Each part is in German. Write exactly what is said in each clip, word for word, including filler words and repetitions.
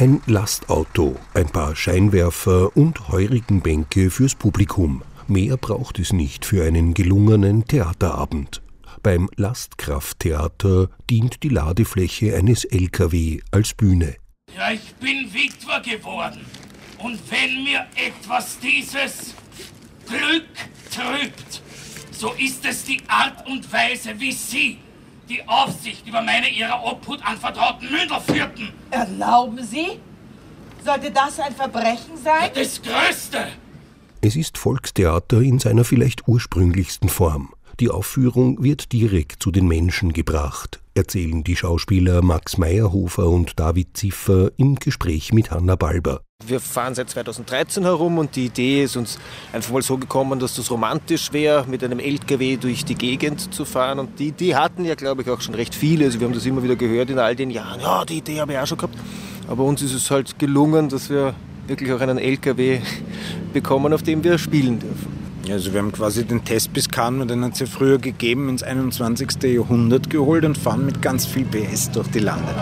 Ein Lastauto, ein paar Scheinwerfer und Heurigenbänke fürs Publikum. Mehr braucht es nicht für einen gelungenen Theaterabend. Beim Lastkrafttheater dient die Ladefläche eines L K W als Bühne. Ja, ich bin Witwer geworden. Und wenn mir etwas dieses Glück trübt, so ist es die Art und Weise, wie Sie die Aufsicht über meine Ihrer Obhut anvertrauten Münder führten. Erlauben Sie? Sollte das ein Verbrechen sein? Ja, das Größte! Es ist Volkstheater in seiner vielleicht ursprünglichsten Form. Die Aufführung wird direkt zu den Menschen gebracht, erzählen die Schauspieler Max Meyerhofer und David Ziffer im Gespräch mit Hanna Balber. Wir fahren seit zweitausenddreizehn herum und die Idee ist uns einfach mal so gekommen, dass das romantisch wäre, mit einem L K W durch die Gegend zu fahren. Und die Idee hatten ja, glaube ich, auch schon recht viele. Also wir haben das immer wieder gehört in all den Jahren. Ja, die Idee habe ich auch schon gehabt. Aber uns ist es halt gelungen, dass wir wirklich auch einen L K W bekommen, auf dem wir spielen dürfen. Also wir haben quasi den Testbiss Cannes, den hat es ja früher gegeben, ins einundzwanzigste Jahrhundert geholt und fahren mit ganz viel P S durch die Lande.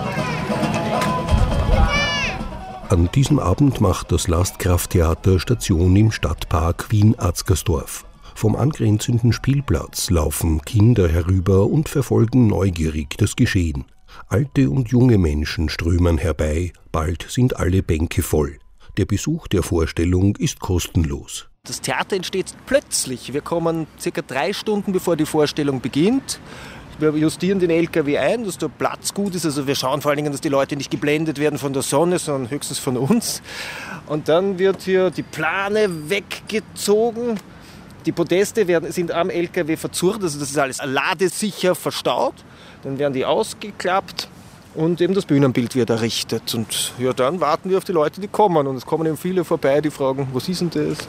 An diesem Abend macht das Lastkrafttheater Station im Stadtpark Wien-Atzgersdorf. Vom angrenzenden Spielplatz laufen Kinder herüber und verfolgen neugierig das Geschehen. Alte und junge Menschen strömen herbei, bald sind alle Bänke voll. Der Besuch der Vorstellung ist kostenlos. Das Theater entsteht plötzlich. Wir kommen circa drei Stunden, bevor die Vorstellung beginnt. Wir justieren den L K W ein, dass der Platz gut ist. Also wir schauen vor allen Dingen, dass die Leute nicht geblendet werden von der Sonne, sondern höchstens von uns. Und dann wird hier die Plane weggezogen. Die Podeste werden, sind am L K W verzurrt, also das ist alles ladesicher verstaut. Dann werden die ausgeklappt und eben das Bühnenbild wird errichtet. Und ja, dann warten wir auf die Leute, die kommen. Und es kommen eben viele vorbei, die fragen, was ist denn das?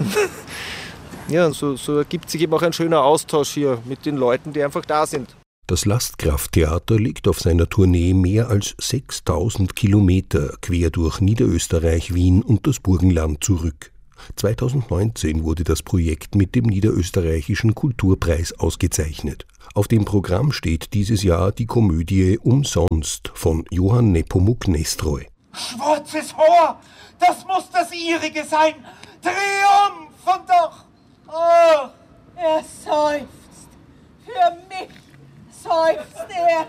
Ja, so, so ergibt sich eben auch ein schöner Austausch hier mit den Leuten, die einfach da sind. Das Lastkrafttheater legt auf seiner Tournee mehr als sechstausend Kilometer quer durch Niederösterreich, Wien und das Burgenland zurück. zweitausendneunzehn wurde das Projekt mit dem Niederösterreichischen Kulturpreis ausgezeichnet. Auf dem Programm steht dieses Jahr die Komödie Umsonst von Johann Nepomuk Nestroy. Schwarzes Haar, das muss das ihrige sein. Triumph und doch. Oh, er seufzt. Für mich seufzt er.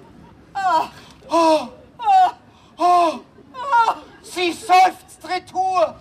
Oh, oh, oh, oh. oh. Sie seufzt retour.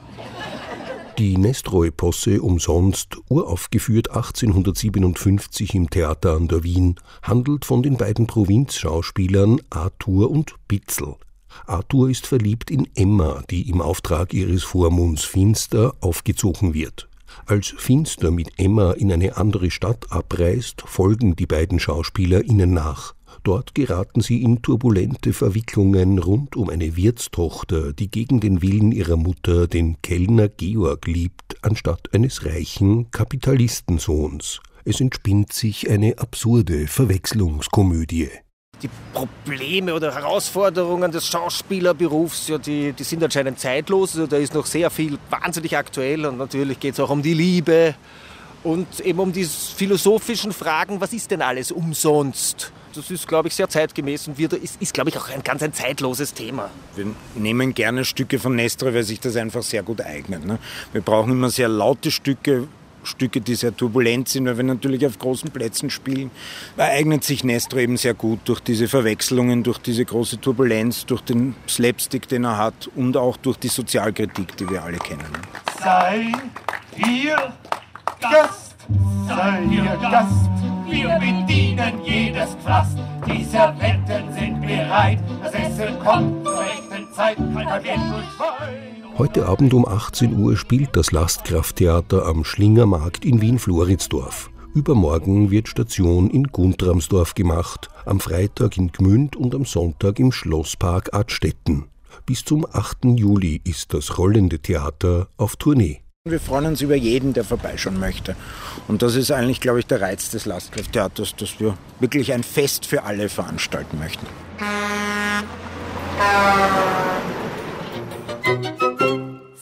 Die Nestroy-Posse Umsonst, uraufgeführt achtzehnhundertsiebenundfünfzig im Theater an der Wien, handelt von den beiden Provinzschauspielern Arthur und Bitzel. Arthur ist verliebt in Emma, die im Auftrag ihres Vormunds Finster aufgezogen wird. Als Finster mit Emma in eine andere Stadt abreist, folgen die beiden Schauspieler ihnen nach. Dort geraten sie in turbulente Verwicklungen rund um eine Wirtstochter, die gegen den Willen ihrer Mutter den Kellner Georg liebt, anstatt eines reichen Kapitalistensohns. Es entspinnt sich eine absurde Verwechslungskomödie. Die Probleme oder Herausforderungen des Schauspielerberufs, ja, die, die sind anscheinend zeitlos. Also da ist noch sehr viel wahnsinnig aktuell und natürlich geht es auch um die Liebe und eben um die philosophischen Fragen, was ist denn alles umsonst? Das ist, glaube ich, sehr zeitgemäß und wird, ist, ist, glaube ich, auch ein ganz ein zeitloses Thema. Wir nehmen gerne Stücke von Nestroy, weil sich das einfach sehr gut eignet. Ne? Wir brauchen immer sehr laute Stücke, Stücke, die sehr turbulent sind, weil wir natürlich auf großen Plätzen spielen. Da eignet sich Nestroy eben sehr gut durch diese Verwechslungen, durch diese große Turbulenz, durch den Slapstick, den er hat und auch durch die Sozialkritik, die wir alle kennen. Sei hier Gast, sei hier Gast. Wir bedienen jedes Pflaster. Die Servietten sind bereit. Das Essen kommt zur rechten Zeit. Keiner wird durchfallen. Heute Abend um achtzehn Uhr spielt das Lastkrafttheater am Schlingermarkt in Wien-Floridsdorf. Übermorgen wird Station in Guntramsdorf gemacht, am Freitag in Gmünd und am Sonntag im Schlosspark Adstetten. Bis zum achten Juli ist das rollende Theater auf Tournee. Wir freuen uns über jeden, der vorbeischauen möchte. Und das ist eigentlich, glaube ich, der Reiz des Lastkrafttheaters, dass wir wirklich ein Fest für alle veranstalten möchten.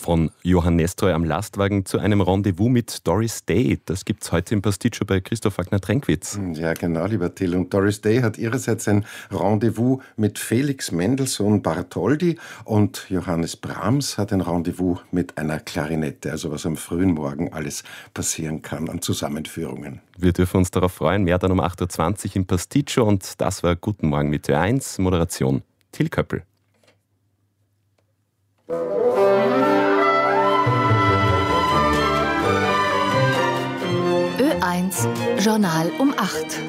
Von Johann Nestroy am Lastwagen zu einem Rendezvous mit Doris Day. Das gibt es heute im Pasticcio bei Christoph Wagner-Trenkwitz. Ja, genau, lieber Till. Und Doris Day hat ihrerseits ein Rendezvous mit Felix Mendelssohn Bartholdy und Johannes Brahms hat ein Rendezvous mit einer Klarinette. Also was am frühen Morgen alles passieren kann an Zusammenführungen. Wir dürfen uns darauf freuen. Mehr dann um acht Uhr zwanzig im Pasticcio. Und das war Guten Morgen mit Ö eins. Moderation Till Köppel. Ö eins Journal um acht.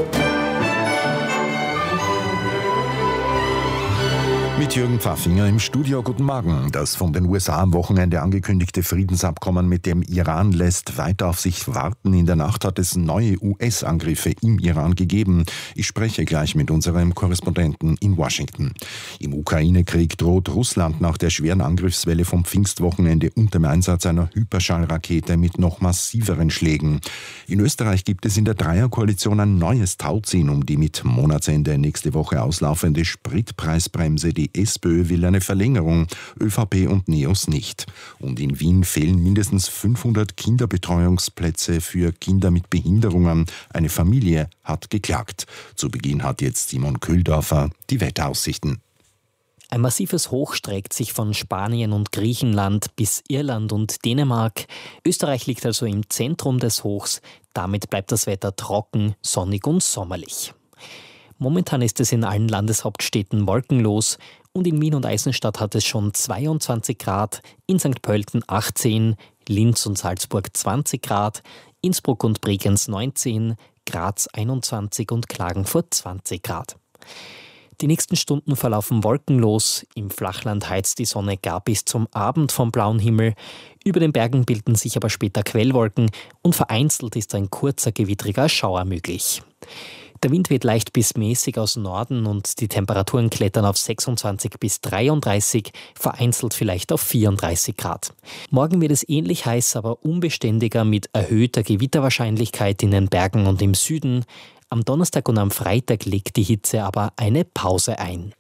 Mit Jürgen Pfaffinger im Studio. Guten Morgen. Das von den U S A am Wochenende angekündigte Friedensabkommen mit dem Iran lässt weiter auf sich warten. In der Nacht hat es neue U S-Angriffe im Iran gegeben. Ich spreche gleich mit unserem Korrespondenten in Washington. Im Ukraine-Krieg droht Russland nach der schweren Angriffswelle vom Pfingstwochenende und dem Einsatz einer Hyperschallrakete mit noch massiveren Schlägen. In Österreich gibt es in der Dreierkoalition ein neues Tauziehen um die mit Monatsende nächste Woche auslaufende Spritpreisbremse. Die SPÖ will eine Verlängerung, ÖVP und NEOS nicht. Und in Wien fehlen mindestens fünfhundert Kinderbetreuungsplätze für Kinder mit Behinderungen. Eine Familie hat geklagt. Zu Beginn hat jetzt Simon Köhldorfer die Wetteraussichten. Ein massives Hoch streckt sich von Spanien und Griechenland bis Irland und Dänemark. Österreich liegt also im Zentrum des Hochs. Damit bleibt das Wetter trocken, sonnig und sommerlich. Momentan ist es in allen Landeshauptstädten wolkenlos und in Wien und Eisenstadt hat es schon zweiundzwanzig Grad, in Sankt Pölten achtzehn, Linz und Salzburg zwanzig Grad, Innsbruck und Bregenz neunzehn, Graz einundzwanzig und Klagenfurt zwanzig Grad. Die nächsten Stunden verlaufen wolkenlos, im Flachland heizt die Sonne gar bis zum Abend vom blauen Himmel, über den Bergen bilden sich aber später Quellwolken und vereinzelt ist ein kurzer gewittriger Schauer möglich. Der Wind weht leicht bis mäßig aus Norden und die Temperaturen klettern auf sechsundzwanzig bis dreiunddreißig, vereinzelt vielleicht auf vierunddreißig Grad. Morgen wird es ähnlich heiß, aber unbeständiger mit erhöhter Gewitterwahrscheinlichkeit in den Bergen und im Süden. Am Donnerstag und am Freitag legt die Hitze aber eine Pause ein.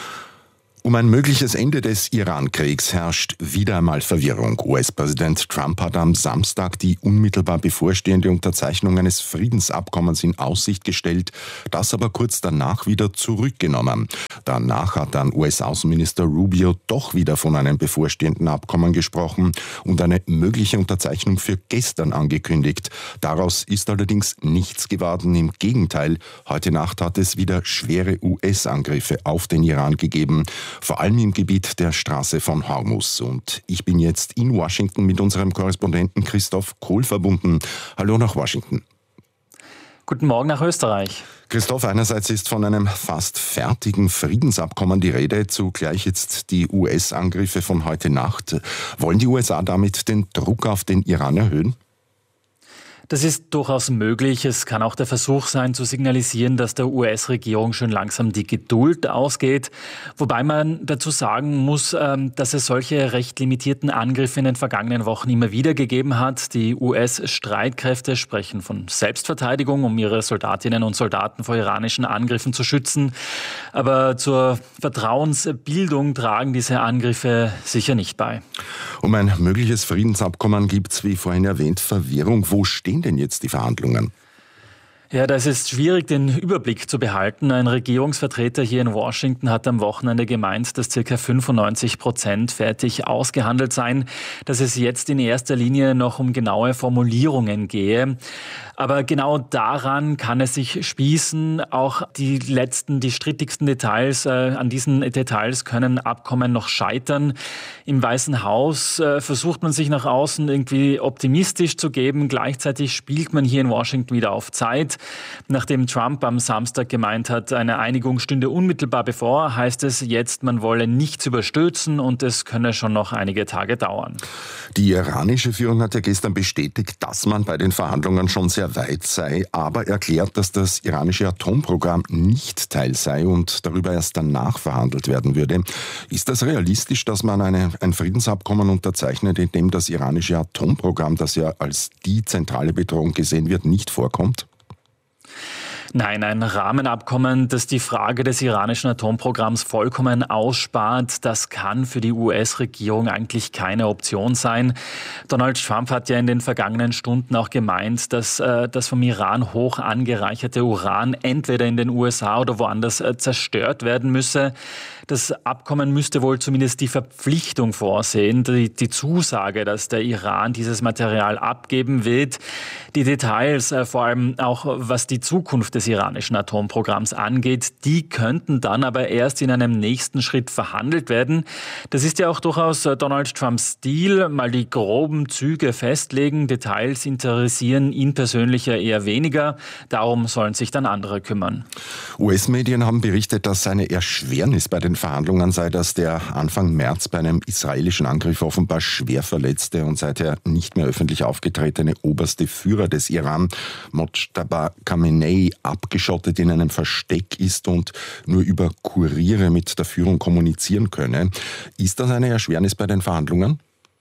Um ein mögliches Ende des Iran-Kriegs herrscht wieder einmal Verwirrung. U S-Präsident Trump hat am Samstag die unmittelbar bevorstehende Unterzeichnung eines Friedensabkommens in Aussicht gestellt, das aber kurz danach wieder zurückgenommen. Danach hat dann U S-Außenminister Rubio doch wieder von einem bevorstehenden Abkommen gesprochen und eine mögliche Unterzeichnung für gestern angekündigt. Daraus ist allerdings nichts geworden. Im Gegenteil, heute Nacht hat es wieder schwere U S-Angriffe auf den Iran gegeben. Vor allem im Gebiet der Straße von Hormuz. Und ich bin jetzt in Washington mit unserem Korrespondenten Christoph Kohl verbunden. Hallo nach Washington. Guten Morgen nach Österreich. Christoph, einerseits ist von einem fast fertigen Friedensabkommen die Rede, zugleich jetzt die U S-Angriffe von heute Nacht. Wollen die U S A damit den Druck auf den Iran erhöhen? Das ist durchaus möglich. Es kann auch der Versuch sein, zu signalisieren, dass der U S-Regierung schon langsam die Geduld ausgeht. Wobei man dazu sagen muss, dass es solche recht limitierten Angriffe in den vergangenen Wochen immer wieder gegeben hat. Die U S-Streitkräfte sprechen von Selbstverteidigung, um ihre Soldatinnen und Soldaten vor iranischen Angriffen zu schützen. Aber zur Vertrauensbildung tragen diese Angriffe sicher nicht bei. Um ein mögliches Friedensabkommen gibt es, wie vorhin erwähnt, Verwirrung. Wo stehen denn jetzt die Verhandlungen? Ja, da ist es schwierig, den Überblick zu behalten. Ein Regierungsvertreter hier in Washington hat am Wochenende gemeint, dass ca. fünfundneunzig Prozent fertig ausgehandelt seien, dass es jetzt in erster Linie noch um genaue Formulierungen gehe. Aber genau daran kann es sich spießen. Auch die letzten, die strittigsten Details, äh, an diesen Details können Abkommen noch scheitern. Im Weißen Haus äh, versucht man sich nach außen irgendwie optimistisch zu geben. Gleichzeitig spielt man hier in Washington wieder auf Zeit. Nachdem Trump am Samstag gemeint hat, eine Einigung stünde unmittelbar bevor, heißt es jetzt, man wolle nichts überstürzen und es könne schon noch einige Tage dauern. Die iranische Führung hat ja gestern bestätigt, dass man bei den Verhandlungen schon sehr weit sei, aber erklärt, dass das iranische Atomprogramm nicht Teil sei und darüber erst danach verhandelt werden würde. Ist das realistisch, dass man eine, ein Friedensabkommen unterzeichnet, in dem das iranische Atomprogramm, das ja als die zentrale Bedrohung gesehen wird, nicht vorkommt? Nein, ein Rahmenabkommen, das die Frage des iranischen Atomprogramms vollkommen ausspart, das kann für die U S-Regierung eigentlich keine Option sein. Donald Trump hat ja in den vergangenen Stunden auch gemeint, dass äh, das vom Iran hoch angereicherte Uran entweder in den U S A oder woanders äh, zerstört werden müsse. Das Abkommen müsste wohl zumindest die Verpflichtung vorsehen, die, die Zusage, dass der Iran dieses Material abgeben wird. Die Details, äh, vor allem auch was die Zukunft des iranischen Atomprogramms angeht, die könnten dann aber erst in einem nächsten Schritt verhandelt werden. Das ist ja auch durchaus Donald Trumps Stil, mal die groben Züge festlegen. Details interessieren ihn persönlich ja eher weniger. Darum sollen sich dann andere kümmern. U S-Medien haben berichtet, dass eine Erschwernis bei den Verhandlungen sei, dass der Anfang März bei einem israelischen Angriff offenbar schwer verletzte und seither nicht mehr öffentlich aufgetretene oberste Führer des Iran, Mojtaba Khamenei, abgeschottet in einem Versteck ist und nur über Kuriere mit der Führung kommunizieren könne. Ist das eine Erschwernis bei den Verhandlungen?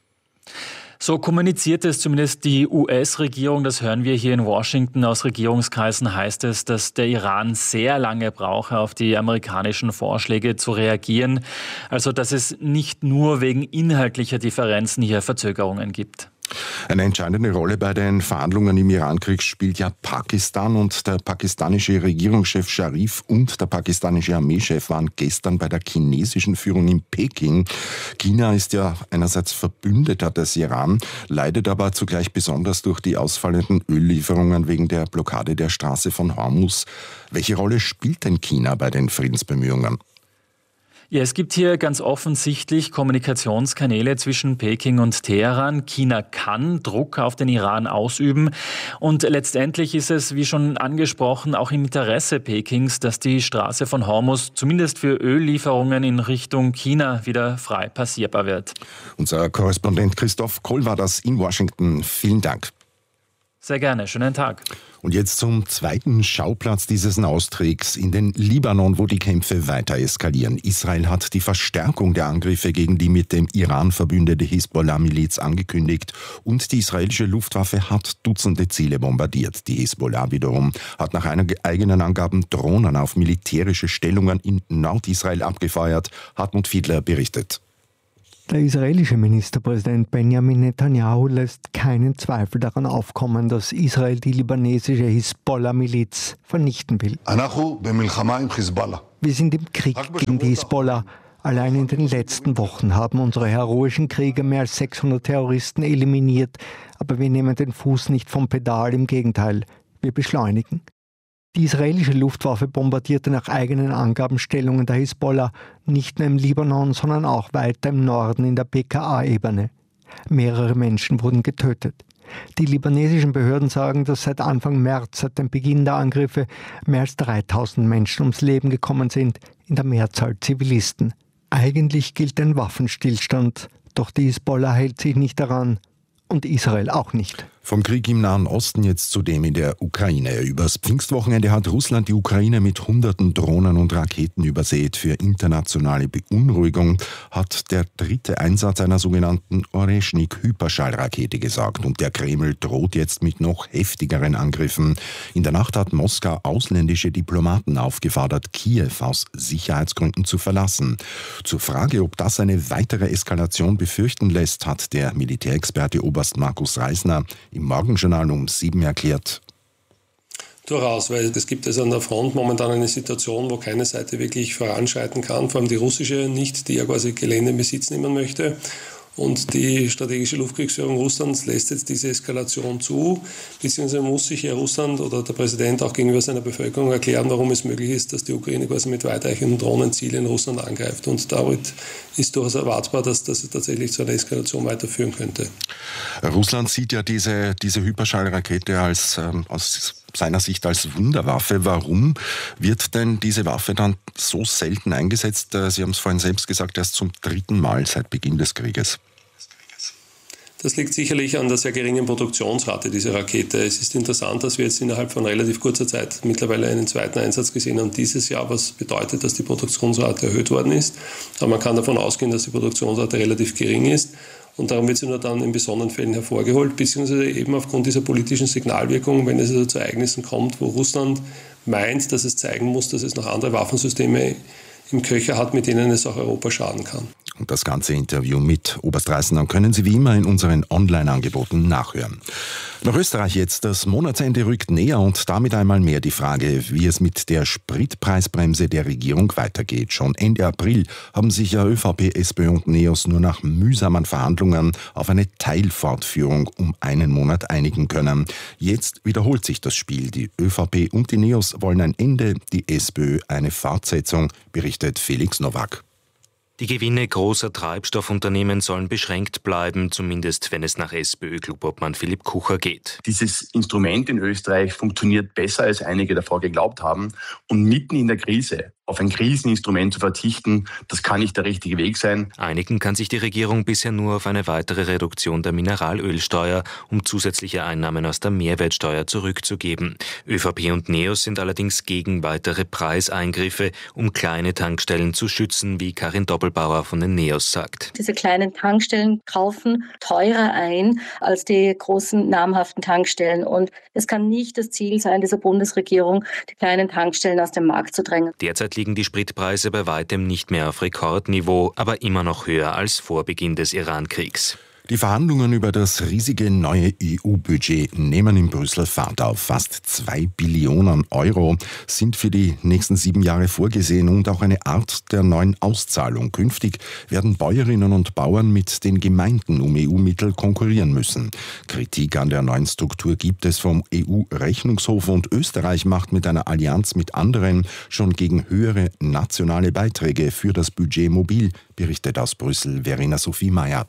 So kommuniziert es zumindest die U S-Regierung. Das hören wir hier in Washington. Aus Regierungskreisen heißt es, dass der Iran sehr lange brauche, auf die amerikanischen Vorschläge zu reagieren. Also, dass es nicht nur wegen inhaltlicher Differenzen hier Verzögerungen gibt. Eine entscheidende Rolle bei den Verhandlungen im Irankrieg spielt ja Pakistan, und der pakistanische Regierungschef Sharif und der pakistanische Armeechef waren gestern bei der chinesischen Führung in Peking. China ist ja einerseits Verbündeter des Iran, leidet aber zugleich besonders durch die ausfallenden Öllieferungen wegen der Blockade der Straße von Hormuz. Welche Rolle spielt denn China bei den Friedensbemühungen? Ja, es gibt hier ganz offensichtlich Kommunikationskanäle zwischen Peking und Teheran. China kann Druck auf den Iran ausüben. Und letztendlich ist es, wie schon angesprochen, auch im Interesse Pekings, dass die Straße von Hormuz zumindest für Öllieferungen in Richtung China wieder frei passierbar wird. Unser Korrespondent Christoph Kohl war das in Washington. Vielen Dank. Sehr gerne. Schönen Tag. Und jetzt zum zweiten Schauplatz dieses Austriegs in den Libanon, wo die Kämpfe weiter eskalieren. Israel hat die Verstärkung der Angriffe gegen die mit dem Iran verbündete Hisbollah-Miliz angekündigt und die israelische Luftwaffe hat Dutzende Ziele bombardiert. Die Hisbollah wiederum hat nach eigenen Angaben Drohnen auf militärische Stellungen in Nordisrael abgefeuert. Hartmut Fiedler berichtet. Der israelische Ministerpräsident Benjamin Netanyahu lässt keinen Zweifel daran aufkommen, dass Israel die libanesische Hisbollah-Miliz vernichten will. Wir sind im Krieg gegen die Hisbollah. Allein in den letzten Wochen haben unsere heroischen Krieger mehr als sechshundert Terroristen eliminiert. Aber wir nehmen den Fuß nicht vom Pedal, im Gegenteil, wir beschleunigen. Die israelische Luftwaffe bombardierte nach eigenen Angaben Stellungen der Hisbollah, nicht nur im Libanon, sondern auch weiter im Norden in der P K A-Ebene. Mehrere Menschen wurden getötet. Die libanesischen Behörden sagen, dass seit Anfang März, seit dem Beginn der Angriffe, mehr als dreitausend Menschen ums Leben gekommen sind, in der Mehrzahl Zivilisten. Eigentlich gilt ein Waffenstillstand, doch die Hisbollah hält sich nicht daran. Und Israel auch nicht. Vom Krieg im Nahen Osten jetzt zu dem in der Ukraine. Übers Pfingstwochenende hat Russland die Ukraine mit hunderten Drohnen und Raketen übersät. Für internationale Beunruhigung hat der dritte Einsatz einer sogenannten Oreschnik-Hyperschallrakete gesorgt. Und der Kreml droht jetzt mit noch heftigeren Angriffen. In der Nacht hat Moskau ausländische Diplomaten aufgefordert, Kiew aus Sicherheitsgründen zu verlassen. Zur Frage, ob das eine weitere Eskalation befürchten lässt, hat der Militärexperte Oberst Markus Reisner im Morgenjournal um sieben erklärt. Durchaus, weil es gibt also an der Front momentan eine Situation, wo keine Seite wirklich voranschreiten kann, vor allem die russische nicht, die ja quasi Gelände in Besitz nehmen möchte. Und die strategische Luftkriegsführung Russlands lässt jetzt diese Eskalation zu, beziehungsweise muss sich ja Russland oder der Präsident auch gegenüber seiner Bevölkerung erklären, warum es möglich ist, dass die Ukraine quasi mit weitreichenden Drohnenziele in Russland angreift. Und damit ist durchaus erwartbar, dass das tatsächlich zu einer Eskalation weiterführen könnte. Russland sieht ja diese, diese Hyperschallrakete als, ähm, aus seiner Sicht als Wunderwaffe. Warum wird denn diese Waffe dann so selten eingesetzt? Sie haben es vorhin selbst gesagt, erst zum dritten Mal seit Beginn des Krieges. Das liegt sicherlich an der sehr geringen Produktionsrate dieser Rakete. Es ist interessant, dass wir jetzt innerhalb von relativ kurzer Zeit mittlerweile einen zweiten Einsatz gesehen haben dieses Jahr, was bedeutet, dass die Produktionsrate erhöht worden ist. Aber man kann davon ausgehen, dass die Produktionsrate relativ gering ist. Und darum wird sie nur dann in besonderen Fällen hervorgeholt, beziehungsweise eben aufgrund dieser politischen Signalwirkung, wenn es also zu Ereignissen kommt, wo Russland meint, dass es zeigen muss, dass es noch andere Waffensysteme im Köcher hat, mit denen es auch Europa schaden kann. Und das ganze Interview mit Oberst Reißner können Sie wie immer in unseren Online-Angeboten nachhören. Nach Österreich jetzt. Das Monatsende rückt näher und damit einmal mehr die Frage, wie es mit der Spritpreisbremse der Regierung weitergeht. Schon Ende April haben sich ja ÖVP, SPÖ und NEOS nur nach mühsamen Verhandlungen auf eine Teilfortführung um einen Monat einigen können. Jetzt wiederholt sich das Spiel. Die ÖVP und die NEOS wollen ein Ende, die SPÖ eine Fortsetzung, berichtet Felix Nowak. Die Gewinne großer Treibstoffunternehmen sollen beschränkt bleiben, zumindest wenn es nach SPÖ-Clubobmann Philipp Kucher geht. Dieses Instrument in Österreich funktioniert besser, als einige davor geglaubt haben. Und mitten in der Krise auf ein Kriseninstrument zu verzichten, das kann nicht der richtige Weg sein. Einigen kann sich die Regierung bisher nur auf eine weitere Reduktion der Mineralölsteuer, um zusätzliche Einnahmen aus der Mehrwertsteuer zurückzugeben. ÖVP und NEOS sind allerdings gegen weitere Preiseingriffe, um kleine Tankstellen zu schützen, wie Karin Doppelbauer von den NEOS sagt. Diese kleinen Tankstellen kaufen teurer ein als die großen namhaften Tankstellen. Und es kann nicht das Ziel sein, dieser Bundesregierung, die kleinen Tankstellen aus dem Markt zu drängen. Derzeit liegen die Spritpreise bei weitem nicht mehr auf Rekordniveau, aber immer noch höher als vor Beginn des Iran-Kriegs. Die Verhandlungen über das riesige neue E U-Budget nehmen in Brüssel Fahrt auf. Fast zwei Billionen Euro sind für die nächsten sieben Jahre vorgesehen und auch eine Art der neuen Auszahlung. Künftig werden Bäuerinnen und Bauern mit den Gemeinden um E U-Mittel konkurrieren müssen. Kritik an der neuen Struktur gibt es vom E U-Rechnungshof und Österreich macht mit einer Allianz mit anderen schon gegen höhere nationale Beiträge für das Budget mobil, berichtet aus Brüssel Verena Sophie Mayer.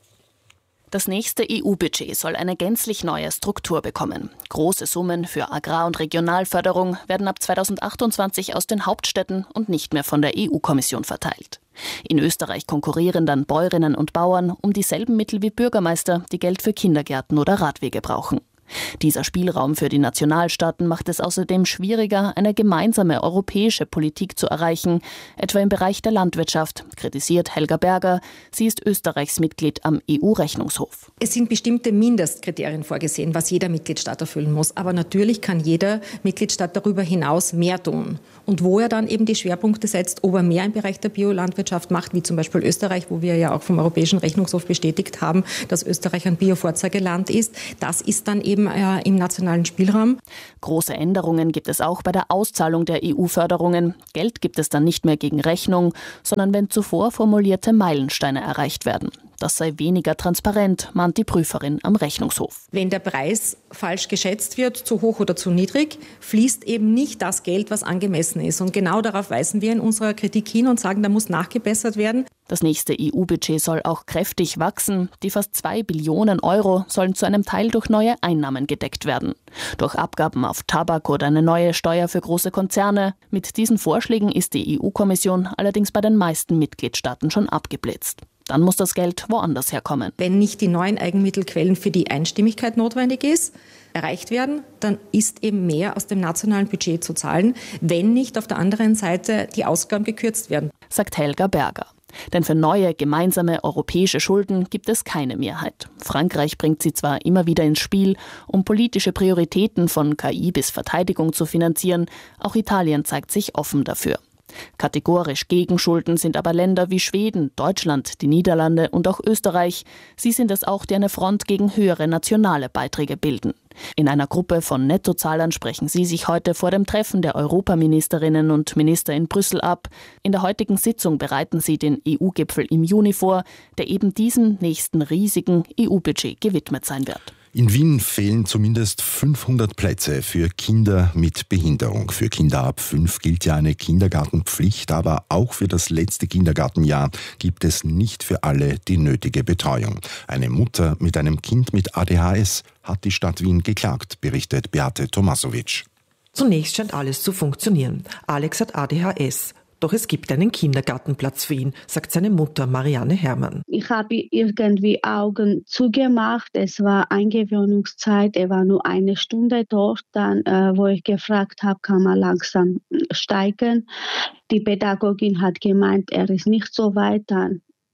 Das nächste E U-Budget soll eine gänzlich neue Struktur bekommen. Große Summen für Agrar- und Regionalförderung werden ab zweitausendachtundzwanzig aus den Hauptstädten und nicht mehr von der E U-Kommission verteilt. In Österreich konkurrieren dann Bäuerinnen und Bauern um dieselben Mittel wie Bürgermeister, die Geld für Kindergärten oder Radwege brauchen. Dieser Spielraum für die Nationalstaaten macht es außerdem schwieriger, eine gemeinsame europäische Politik zu erreichen, etwa im Bereich der Landwirtschaft, kritisiert Helga Berger. Sie ist Österreichs Mitglied am E U-Rechnungshof. Es sind bestimmte Mindestkriterien vorgesehen, was jeder Mitgliedstaat erfüllen muss. Aber natürlich kann jeder Mitgliedstaat darüber hinaus mehr tun. Und wo er dann eben die Schwerpunkte setzt, ob er mehr im Bereich der Biolandwirtschaft macht, wie zum Beispiel Österreich, wo wir ja auch vom Europäischen Rechnungshof bestätigt haben, dass Österreich ein Bio-Vorzeigeland ist, das ist dann eben im nationalen Spielraum. Große Änderungen gibt es auch bei der Auszahlung der E U-Förderungen. Geld gibt es dann nicht mehr gegen Rechnung, sondern wenn zuvor formulierte Meilensteine erreicht werden. Das sei weniger transparent, mahnt die Prüferin am Rechnungshof. Wenn der Preis falsch geschätzt wird, zu hoch oder zu niedrig, fließt eben nicht das Geld, was angemessen ist. Und genau darauf weisen wir in unserer Kritik hin und sagen, da muss nachgebessert werden. Das nächste E U-Budget soll auch kräftig wachsen. Die fast zwei Billionen Euro sollen zu einem Teil durch neue Einnahmen gedeckt werden. Durch Abgaben auf Tabak oder eine neue Steuer für große Konzerne. Mit diesen Vorschlägen ist die E U-Kommission allerdings bei den meisten Mitgliedstaaten schon abgeblitzt. Dann muss das Geld woanders herkommen. Wenn nicht die neuen Eigenmittelquellen für die Einstimmigkeit notwendig ist, erreicht werden, dann ist eben mehr aus dem nationalen Budget zu zahlen, wenn nicht auf der anderen Seite die Ausgaben gekürzt werden. Sagt Helga Berger. Denn für neue gemeinsame europäische Schulden gibt es keine Mehrheit. Frankreich bringt sie zwar immer wieder ins Spiel, um politische Prioritäten von K I bis Verteidigung zu finanzieren, auch Italien zeigt sich offen dafür. Kategorisch gegen Schulden sind aber Länder wie Schweden, Deutschland, die Niederlande und auch Österreich. Sie sind es auch, die eine Front gegen höhere nationale Beiträge bilden. In einer Gruppe von Nettozahlern sprechen sie sich heute vor dem Treffen der Europaministerinnen und Minister in Brüssel ab. In der heutigen Sitzung bereiten sie den E U-Gipfel im Juni vor, der eben diesem nächsten riesigen E U-Budget gewidmet sein wird. In Wien fehlen zumindest fünfhundert Plätze für Kinder mit Behinderung. Für Kinder ab fünf gilt ja eine Kindergartenpflicht, aber auch für das letzte Kindergartenjahr gibt es nicht für alle die nötige Betreuung. Eine Mutter mit einem Kind mit A D H S hat die Stadt Wien geklagt, berichtet Beate Tomasovic. Zunächst scheint alles zu funktionieren. Alex hat A D H S. Doch es gibt einen Kindergartenplatz für ihn, sagt seine Mutter Marianne Herrmann. Ich habe irgendwie Augen zugemacht. Es war Eingewöhnungszeit. Er war nur eine Stunde dort. Dann, äh, wo ich gefragt habe, kann man langsam steigen. Die Pädagogin hat gemeint, er ist nicht so weit. Dann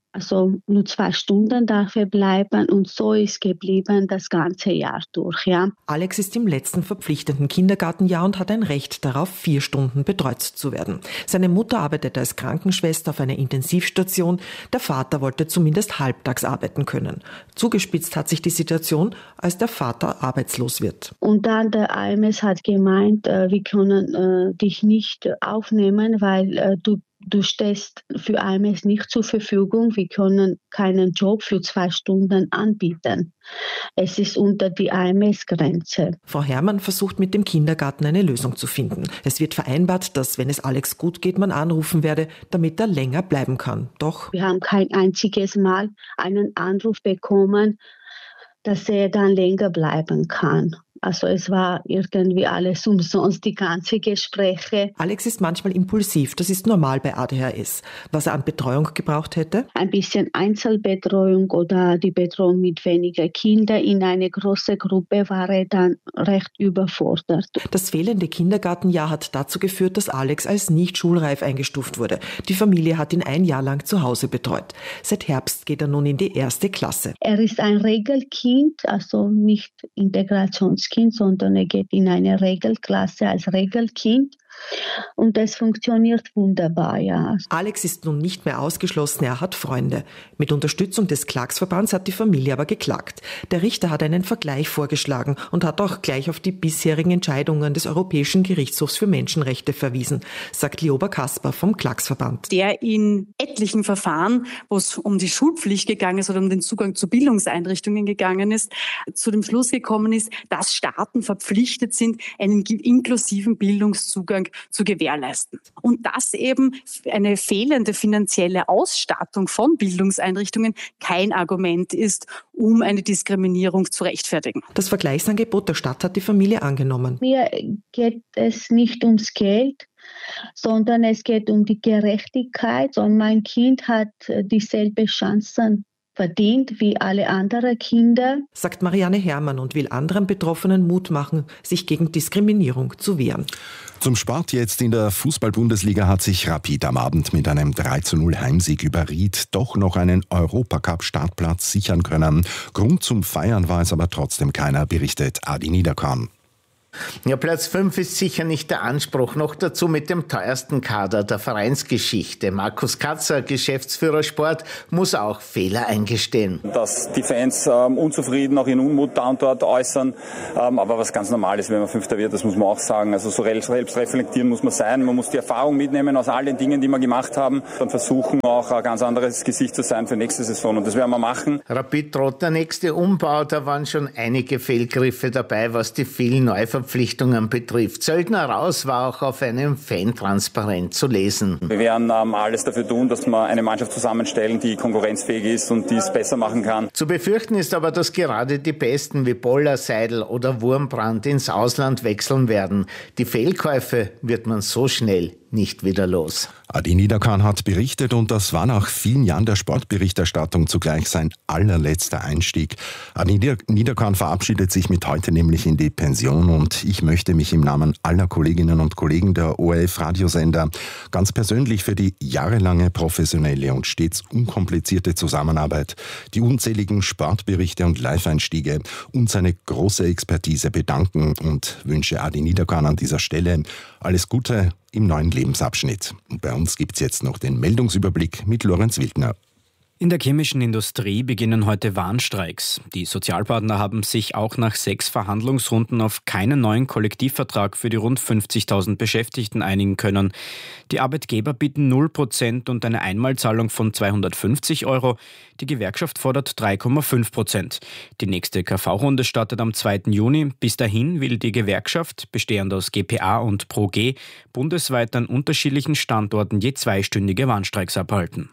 Also nur zwei Stunden darf er bleiben und so ist geblieben das ganze Jahr durch. Ja. Alex ist im letzten verpflichtenden Kindergartenjahr und hat ein Recht darauf, vier Stunden betreut zu werden. Seine Mutter arbeitet als Krankenschwester auf einer Intensivstation. Der Vater wollte zumindest halbtags arbeiten können. Zugespitzt hat sich die Situation, als der Vater arbeitslos wird. Und dann der A M S hat gemeint, äh, wir können äh, dich nicht aufnehmen, weil äh, du Du stehst für A M S nicht zur Verfügung. Wir können keinen Job für zwei Stunden anbieten. Es ist unter die A M S-Grenze. Frau Herrmann versucht mit dem Kindergarten eine Lösung zu finden. Es wird vereinbart, dass, wenn es Alex gut geht, man anrufen werde, damit er länger bleiben kann. Doch wir haben kein einziges Mal einen Anruf bekommen, dass er dann länger bleiben kann. Also es war irgendwie alles umsonst, die ganzen Gespräche. Alex ist manchmal impulsiv, das ist normal bei A D H S. Was er an Betreuung gebraucht hätte? Ein bisschen Einzelbetreuung oder die Betreuung mit weniger Kindern. In eine große Gruppe war er dann recht überfordert. Das fehlende Kindergartenjahr hat dazu geführt, dass Alex als nicht schulreif eingestuft wurde. Die Familie hat ihn ein Jahr lang zu Hause betreut. Seit Herbst geht er nun in die erste Klasse. Er ist ein Regelkind, also nicht Integrationskind. Kind, sondern er geht in eine Regelklasse als Regelkind und das funktioniert wunderbar, ja. Alex ist nun nicht mehr ausgeschlossen, er hat Freunde. Mit Unterstützung des Klagsverbands hat die Familie aber geklagt. Der Richter hat einen Vergleich vorgeschlagen und hat auch gleich auf die bisherigen Entscheidungen des Europäischen Gerichtshofs für Menschenrechte verwiesen, sagt Lioba Kasper vom Klagsverband. Der in etlichen Verfahren, wo es um die Schulpflicht gegangen ist oder um den Zugang zu Bildungseinrichtungen gegangen ist, zu dem Schluss gekommen ist, dass Staaten verpflichtet sind, einen inklusiven Bildungszugang zu gewährleisten. Und dass eben eine fehlende finanzielle Ausstattung von Bildungseinrichtungen kein Argument ist, um eine Diskriminierung zu rechtfertigen. Das Vergleichsangebot der Stadt hat die Familie angenommen. Mir geht es nicht ums Geld, sondern es geht um die Gerechtigkeit. Und mein Kind hat dieselbe Chancen verdient wie alle anderen Kinder, sagt Marianne Herrmann und will anderen Betroffenen Mut machen, sich gegen Diskriminierung zu wehren. Zum Sport jetzt in der Fußball-Bundesliga hat sich Rapid am Abend mit einem drei zu null Heimsieg über Ried doch noch einen Europacup-Startplatz sichern können. Grund zum Feiern war es aber trotzdem keiner, berichtet Adi Niederkorn. Ja, Platz fünf ist sicher nicht der Anspruch. Noch dazu mit dem teuersten Kader der Vereinsgeschichte. Markus Katzer, Geschäftsführer Sport, muss auch Fehler eingestehen. Dass die Fans ähm, unzufrieden, auch ihren Unmut da und dort äußern. Ähm, aber was ganz normal ist, wenn man Fünfter wird, das muss man auch sagen. Also so selbst reflektieren muss man sein. Man muss die Erfahrung mitnehmen aus all den Dingen, die wir gemacht haben. Dann versuchen auch ein ganz anderes Gesicht zu sein für nächste Saison. Und das werden wir machen. Rapid droht der nächste Umbau. Da waren schon einige Fehlgriffe dabei, was die vielen Neuverpflichtungen Verpflichtungen betrifft. Söldner raus war auch auf einem Fan-Transparent zu lesen. Wir werden ähm, alles dafür tun, dass wir eine Mannschaft zusammenstellen, die konkurrenzfähig ist und die es besser machen kann. Zu befürchten ist aber, dass gerade die Besten wie Boller, Seidel oder Wurmbrand ins Ausland wechseln werden. Die Fehlkäufe wird man so schnell nicht wieder los. Adi Niederkorn hat berichtet und das war nach vielen Jahren der Sportberichterstattung zugleich sein allerletzter Einstieg. Adi Niederkorn verabschiedet sich mit heute nämlich in die Pension und ich möchte mich im Namen aller Kolleginnen und Kollegen der O R F-Radiosender ganz persönlich für die jahrelange professionelle und stets unkomplizierte Zusammenarbeit, die unzähligen Sportberichte und Live-Einstiege und seine große Expertise bedanken und wünsche Adi Niederkorn an dieser Stelle alles Gute im neuen Lebensabschnitt. Und bei uns gibt's jetzt noch den Meldungsüberblick mit Lorenz Wildner. In der chemischen Industrie beginnen heute Warnstreiks. Die Sozialpartner haben sich auch nach sechs Verhandlungsrunden auf keinen neuen Kollektivvertrag für die rund fünfzigtausend Beschäftigten einigen können. Die Arbeitgeber bieten null Prozent und eine Einmalzahlung von zweihundertfünfzig Euro. Die Gewerkschaft fordert drei Komma fünf Prozent. Die nächste K V-Runde startet am zweiten Juni. Bis dahin will die Gewerkschaft, bestehend aus G P A und Pro G, bundesweit an unterschiedlichen Standorten je zweistündige Warnstreiks abhalten.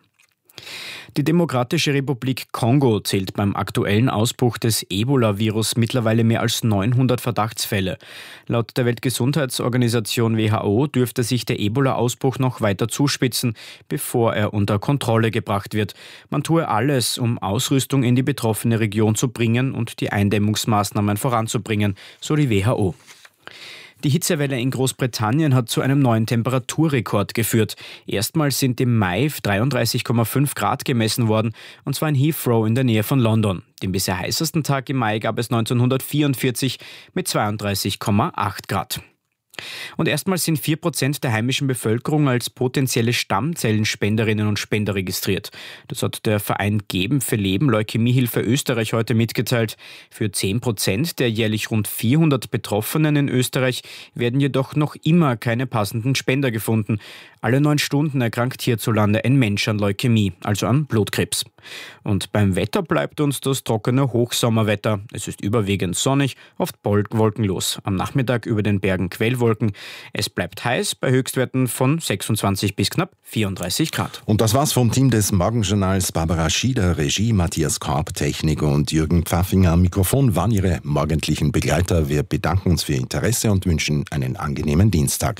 Die Demokratische Republik Kongo zählt beim aktuellen Ausbruch des Ebola-Virus mittlerweile mehr als neunhundert Verdachtsfälle. Laut der Weltgesundheitsorganisation W H O dürfte sich der Ebola-Ausbruch noch weiter zuspitzen, bevor er unter Kontrolle gebracht wird. Man tue alles, um Ausrüstung in die betroffene Region zu bringen und die Eindämmungsmaßnahmen voranzubringen, so die W H O. Die Hitzewelle in Großbritannien hat zu einem neuen Temperaturrekord geführt. Erstmals sind im Mai dreiunddreißig Komma fünf Grad gemessen worden, und zwar in Heathrow in der Nähe von London. Den bisher heißesten Tag im Mai gab es neunzehnhundertvierundvierzig mit zweiunddreißig Komma acht Grad. Und erstmals sind vier Prozent der heimischen Bevölkerung als potenzielle Stammzellenspenderinnen und Spender registriert. Das hat der Verein Geben für Leben Leukämiehilfe Österreich heute mitgeteilt. Für zehn Prozent der jährlich rund vierhundert Betroffenen in Österreich werden jedoch noch immer keine passenden Spender gefunden. Alle neun Stunden erkrankt hierzulande ein Mensch an Leukämie, also an Blutkrebs. Und beim Wetter bleibt uns das trockene Hochsommerwetter. Es ist überwiegend sonnig, oft wolkenlos. Am Nachmittag über den Bergen Quellwolken. Es bleibt heiß bei Höchstwerten von sechsundzwanzig bis knapp vierunddreißig Grad. Und das war's vom Team des Morgenjournals. Barbara Schieder, Regie, Matthias Korb, Technik und Jürgen Pfaffinger am Mikrofon waren Ihre morgendlichen Begleiter. Wir bedanken uns für Ihr Interesse und wünschen einen angenehmen Dienstag.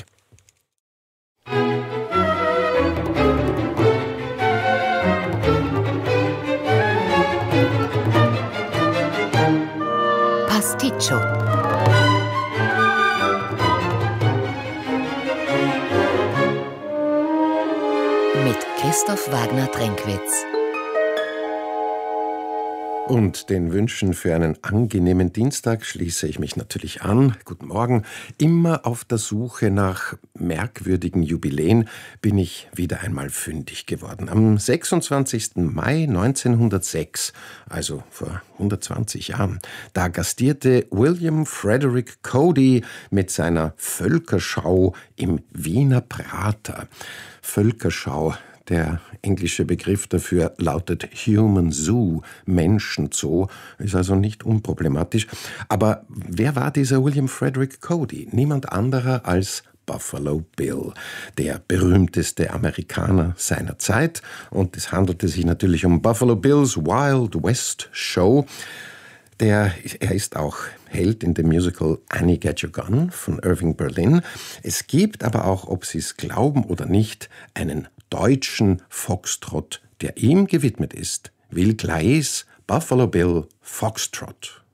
Pasticcio. Mit Christoph Wagner-Drenkwitz. Und den Wünschen für einen angenehmen Dienstag schließe ich mich natürlich an. Guten Morgen. Immer auf der Suche nach merkwürdigen Jubiläen bin ich wieder einmal fündig geworden. Am sechsundzwanzigsten Mai neunzehnhundertsechs, also vor hundertzwanzig Jahren, da gastierte William Frederick Cody mit seiner Völkerschau im Wiener Prater. Völkerschau. Der englische Begriff dafür lautet Human Zoo, Menschenzoo, ist also nicht unproblematisch. Aber wer war dieser William Frederick Cody? Niemand anderer als Buffalo Bill, der berühmteste Amerikaner seiner Zeit. Und es handelte sich natürlich um Buffalo Bills Wild West Show. Der, er ist auch Held in dem Musical Annie Get Your Gun von Irving Berlin. Es gibt aber auch, ob Sie es glauben oder nicht, einen deutschen Foxtrot, der ihm gewidmet ist. Will Claes Buffalo Bill Foxtrot.